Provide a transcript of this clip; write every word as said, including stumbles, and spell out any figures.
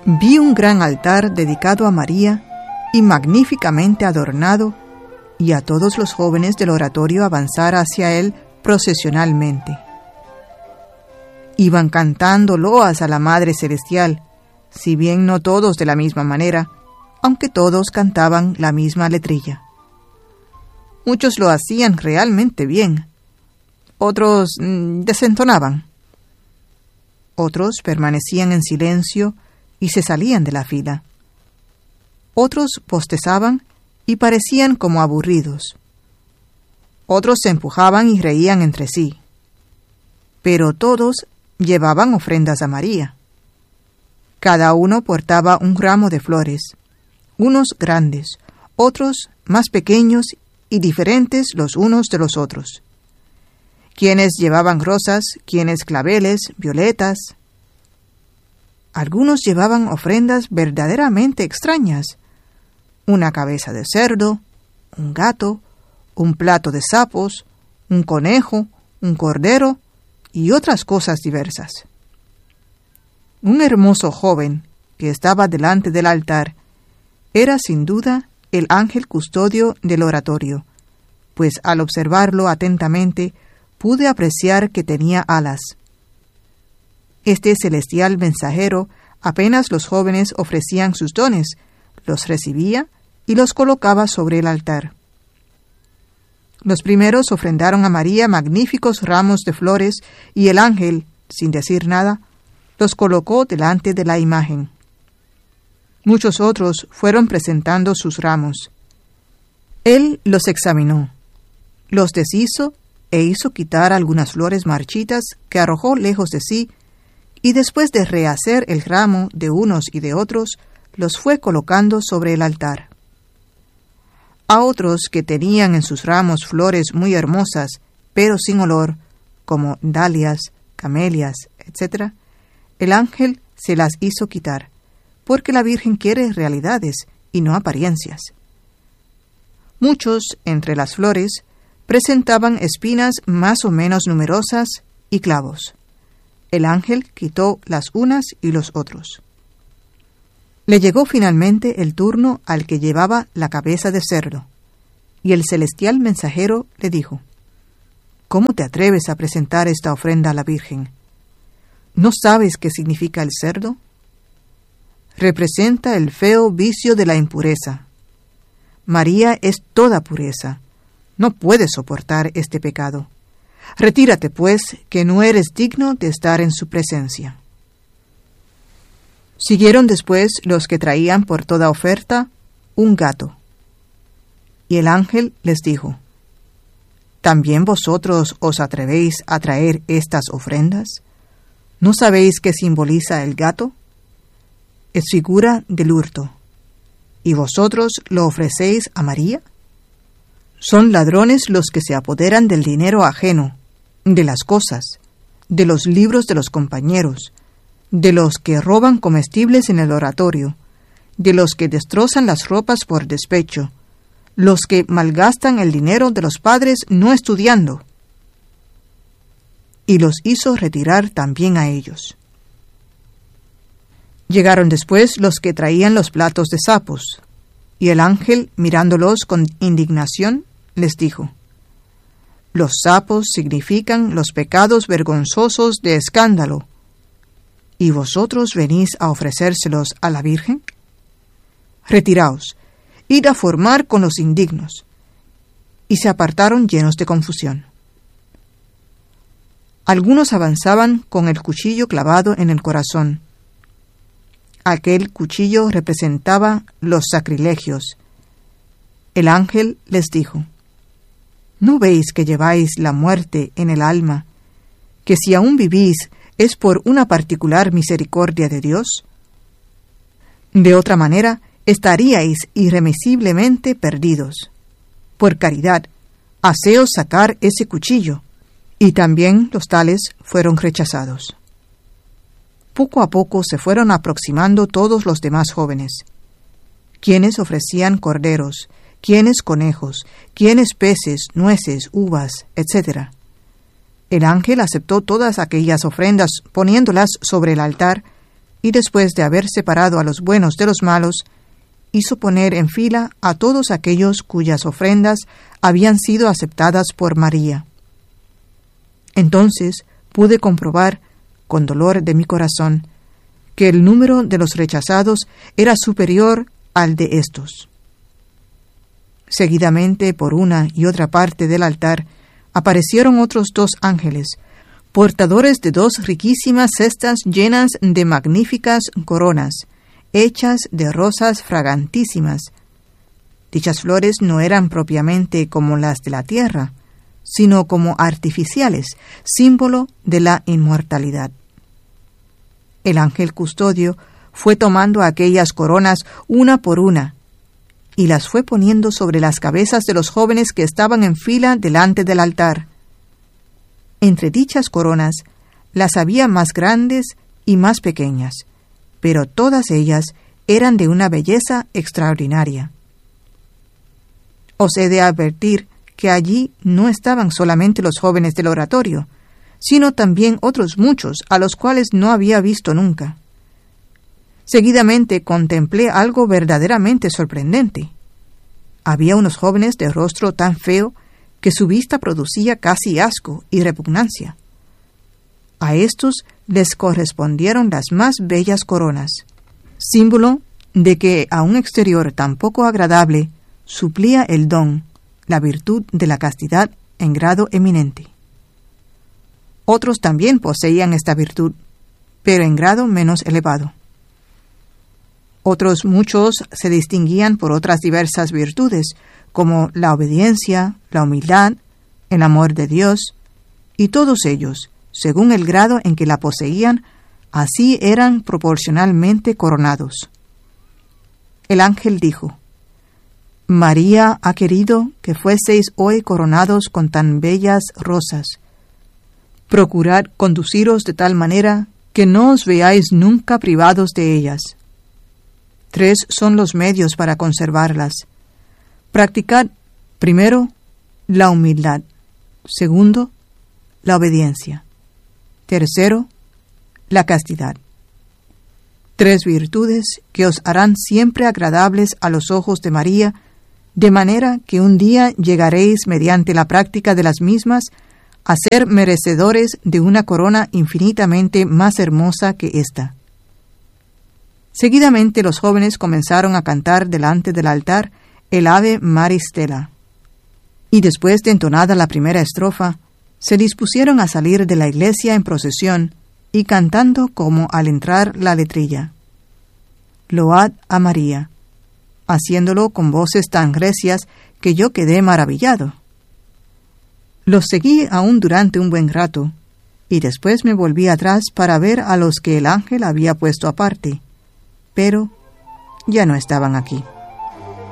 vi un gran altar dedicado a María y magníficamente adornado, y a todos los jóvenes del oratorio avanzar hacia él procesionalmente. Iban cantando loas a la Madre Celestial, si bien no todos de la misma manera, aunque todos cantaban la misma letrilla. Muchos lo hacían realmente bien, otros mmm, desentonaban. Otros permanecían en silencio y se salían de la fila. Otros bostezaban y parecían como aburridos. Otros se empujaban y reían entre sí. Pero todos llevaban ofrendas a María. Cada uno portaba un ramo de flores, unos grandes, otros más pequeños y diferentes los unos de los otros. Quienes llevaban rosas, quienes claveles, violetas. Algunos llevaban ofrendas verdaderamente extrañas: una cabeza de cerdo, un gato, un plato de sapos, un conejo, un cordero y otras cosas diversas. Un hermoso joven que estaba delante del altar era sin duda el ángel custodio del oratorio, pues al observarlo atentamente pude apreciar que tenía alas. Este celestial mensajero, apenas los jóvenes ofrecían sus dones, los recibía y los colocaba sobre el altar. Los primeros ofrendaron a María magníficos ramos de flores y el ángel, sin decir nada, los colocó delante de la imagen. Muchos otros fueron presentando sus ramos. Él los examinó, los deshizo e hizo quitar algunas flores marchitas que arrojó lejos de sí, y después de rehacer el ramo de unos y de otros, los fue colocando sobre el altar. A otros que tenían en sus ramos flores muy hermosas, pero sin olor, como dalias, camelias, etcétera, el ángel se las hizo quitar, porque la Virgen quiere realidades y no apariencias. Muchos, entre las flores, presentaban espinas más o menos numerosas y clavos. El ángel quitó las unas y los otros. Le llegó finalmente el turno al que llevaba la cabeza de cerdo, y el celestial mensajero le dijo: ¿Cómo te atreves a presentar esta ofrenda a la Virgen? ¿No sabes qué significa el cerdo? Representa el feo vicio de la impureza. María es toda pureza. No puedes soportar este pecado. Retírate, pues, que no eres digno de estar en su presencia. Siguieron después los que traían por toda oferta un gato. Y el ángel les dijo: ¿También vosotros os atrevéis a traer estas ofrendas? ¿No sabéis qué simboliza el gato? Es figura del hurto. ¿Y vosotros lo ofrecéis a María? Son ladrones los que se apoderan del dinero ajeno, de las cosas, de los libros de los compañeros, de los que roban comestibles en el oratorio, de los que destrozan las ropas por despecho, los que malgastan el dinero de los padres no estudiando. Y los hizo retirar también a ellos. Llegaron después los que traían los platos de sapos, y el ángel, mirándolos con indignación, les dijo: Los sapos significan los pecados vergonzosos de escándalo, ¿y vosotros venís a ofrecérselos a la Virgen? Retiraos, id a formar con los indignos. Y se apartaron llenos de confusión. Algunos avanzaban con el cuchillo clavado en el corazón. Aquel cuchillo representaba los sacrilegios. El ángel les dijo: ¿No veis que lleváis la muerte en el alma, que si aún vivís es por una particular misericordia de Dios? De otra manera, estaríais irremisiblemente perdidos. Por caridad, haceos sacar ese cuchillo. Y también los tales fueron rechazados. Poco a poco se fueron aproximando todos los demás jóvenes, quienes ofrecían corderos, quienes conejos, quienes peces, nueces, uvas, etcétera. El ángel aceptó todas aquellas ofrendas poniéndolas sobre el altar y después de haber separado a los buenos de los malos, hizo poner en fila a todos aquellos cuyas ofrendas habían sido aceptadas por María. Entonces pude comprobar, con dolor de mi corazón, que el número de los rechazados era superior al de estos. Seguidamente, por una y otra parte del altar, aparecieron otros dos ángeles, portadores de dos riquísimas cestas llenas de magníficas coronas, hechas de rosas fragantísimas. Dichas flores no eran propiamente como las de la tierra, sino como artificiales, símbolo de la inmortalidad. El ángel custodio fue tomando aquellas coronas una por una, y las fue poniendo sobre las cabezas de los jóvenes que estaban en fila delante del altar. Entre dichas coronas las había más grandes y más pequeñas, pero todas ellas eran de una belleza extraordinaria. Os he de advertir que allí no estaban solamente los jóvenes del oratorio, sino también otros muchos a los cuales no había visto nunca. Seguidamente contemplé algo verdaderamente sorprendente. Había unos jóvenes de rostro tan feo que su vista producía casi asco y repugnancia. A estos les correspondieron las más bellas coronas, símbolo de que a un exterior tan poco agradable suplía el don, la virtud de la castidad en grado eminente. Otros también poseían esta virtud, pero en grado menos elevado. Otros muchos se distinguían por otras diversas virtudes, como la obediencia, la humildad, el amor de Dios, y todos ellos, según el grado en que la poseían, así eran proporcionalmente coronados. El ángel dijo: María ha querido que fueseis hoy coronados con tan bellas rosas. Procurad conduciros de tal manera que no os veáis nunca privados de ellas. Tres son los medios para conservarlas. Practicad, primero, la humildad. Segundo, la obediencia. Tercero, la castidad. Tres virtudes que os harán siempre agradables a los ojos de María, de manera que un día llegaréis mediante la práctica de las mismas a ser merecedores de una corona infinitamente más hermosa que ésta. Seguidamente los jóvenes comenzaron a cantar delante del altar el Ave Maris Stella, y después de entonada la primera estrofa, se dispusieron a salir de la iglesia en procesión y cantando como al entrar la letrilla: Load a María, haciéndolo con voces tan recias que yo quedé maravillado. Los seguí aún durante un buen rato, y después me volví atrás para ver a los que el ángel había puesto aparte, pero ya no estaban aquí.